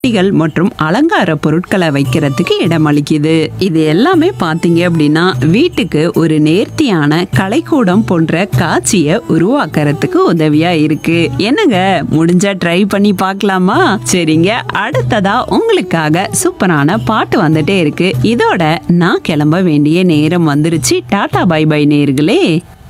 பெட்டிகள் மற்றும் அலங்கார பொருட்களை வைக்கிறதுக்கு இடமளிக்குது. இது எல்லாமே பாத்தீங்க அப்படின்னா வீட்டுக்கு ஒரு நேர்த்தியான கலைக்கூடம் போன்ற காட்சியை உருவாக்குறதுக்கு உதவியா இருக்கு. என்னங்க, முடிஞ்சா ட்ரை பண்ணி பார்க்கலாமா? சரிங்க, அடுத்ததா உங்களுக்காக சூப்பரான பாட்டு வந்துட்டே இருக்கு. இதோட நான் கிளம்ப வேண்டிய நேரம் வந்துருச்சு. டாடா பை பை நேயர்களே.